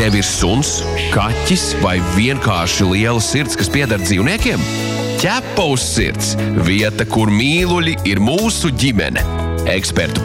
Tev ir suns, kaķis vai vienkārši liela sirds, kas pieder dzīvniekiem? Ķepa uz sirds – vieta, kur mīluļi ir mūsu ģimene. Ekspertu